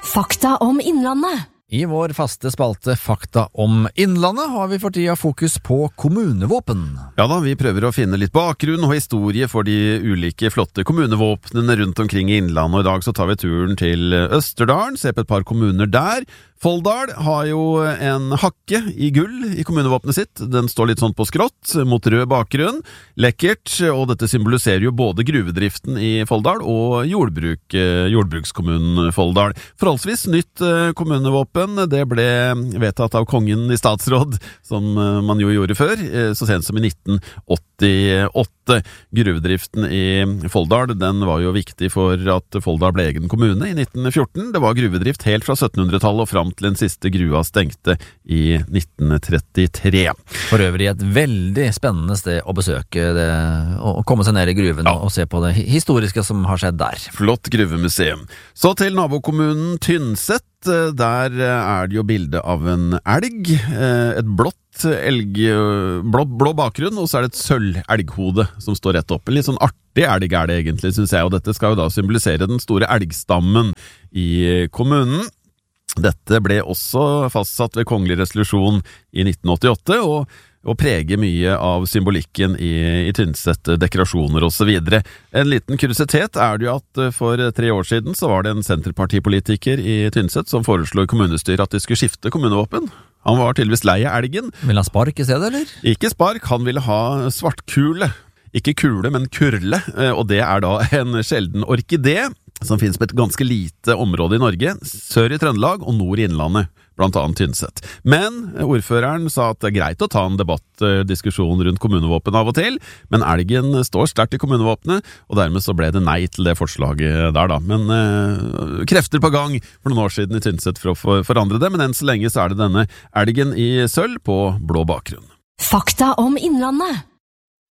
Fakta om Innlandet. I vår faste spalte Fakta om Innlandet har vi for tida fokus på kommunevåpen. Ja da, vi prøver å finne litt bakgrunn og historie for de ulike flotte kommunevåpnene rundt omkring i Innlandet, og i dag så tar vi turen til Østerdalen, se på et par kommuner der. Folldal har jo en hakke i gull i kommunevåpnet sitt. Den står litt sånn på skrått, mot rød bakgrunn. Lekkert, og dette symboliserer jo både gruvedriften i Folldal og jordbrukskommunen Folldal. Forholdsvis nytt kommunevåpen. Det ble vedtatt av kongen i statsråd, som man jo gjorde før, så sent som i 1988. Gruvedriften i Folldal, den var jo viktig for at Folldal ble egen kommune i 1914. Det var gruvedrift helt fra 1700-tallet og fram til den siste grua stengte i 1933. For øvrig et veldig spennende sted å besøke det, å komme seg ned i gruven og se på det historiske som har skjedd der. Flott gruvemuseum. Så til nabokommunen Tynset. Der er det jo bilde av en elg, et blå bakgrunn, og så er det et sølvelghode som står rett opp. En litt sånn artig elg er det egentlig, synes jeg, og dette skal jo da symbolisere den store elgstammen i kommunen. Dette ble også fastsatt ved kongelig resolusjon i 1988, og preger mye av symbolikken i Tynset, dekorasjoner og så videre. En liten kuriositet er det jo at for 3 år siden så var det en senterpartipolitiker i Tynset som foreslo i kommunestyret at de skulle skifte kommunevåpen. Han var tydeligvis lei av elgen. Vil han spark i stedet, eller? Ikke spark, han ville ha svartkule. Ikke kule, men kurle, og det er da en sjelden orkidé som finnes på et ganske lite område i Norge, sør i Trøndelag og nord i Innlandet, blant annet Tynset. Men ordføreren sa at det er greit å ta en diskusjon rundt kommunevåpen av og til, men elgen står sterkt i kommunevåpenet, og dermed så ble det nei til det forslaget der da. Men krefter på gang for noen år siden i Tynset for å forandre det, men enn så lenge så er det denne elgen i sølv på blå bakgrunn. Fakta om Innlandet.